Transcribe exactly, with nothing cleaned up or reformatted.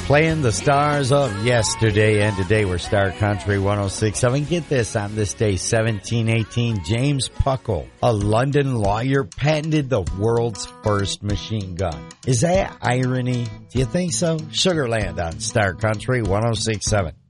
Playing the stars of yesterday and today. We're Star Country one oh six point seven. Get this, on this day, seventeen eighteen, James Puckle, a London lawyer, patented the world's first machine gun. Is that irony? Do you think so? Sugarland on Star Country one oh six point seven.